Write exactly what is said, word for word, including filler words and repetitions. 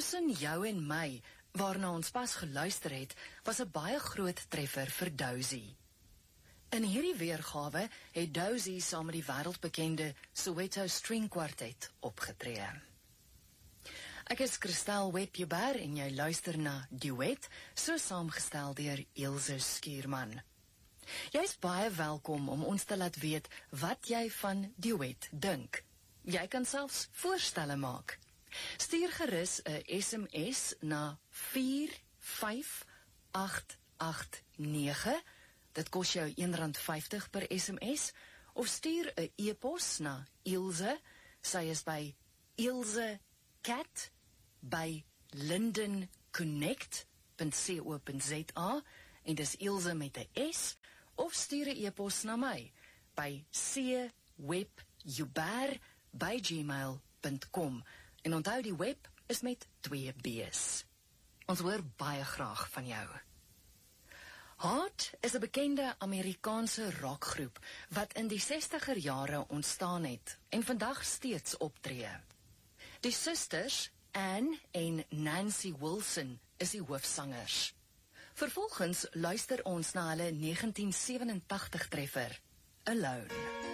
Tussen jou en my, waarna ons pas geluister het, was 'n baie groot treffer vir Dozy. In hierdie weergawe het Dozy saam met die wêreldbekende Soweto String Quartet opgetree. Ek is Christel Webb-Joubert en jy luister na Duet, so saamgestel deur Ilse Skuurman. Jy is baie welkom om ons te laat weet wat jy van Duet dink. Jy kan selfs voorstelle maak. Stuur gerus 'n S M S na vier vyf agt agt nege. Dit kos jou een rand vyftig per S M S, of stuur 'n e-pos na Ilse. Sy is by ilsecat by lindenconnect punt co punt za en dis Ilse met 'n S, of stuur 'n e-pos na my by c webb joubert by gmail punt com. En onthou, die web is met twee B's. Ons hoor baie graag van jou. Heart is 'n bekende Amerikaanse rockgroep wat in die sestiger jare ontstaan het en vandag steeds optree. Die susters, Anne en Nancy Wilson, is die hoofsangers. Vervolgens luister ons na hulle negentien sewenentagtig treffer, Alone.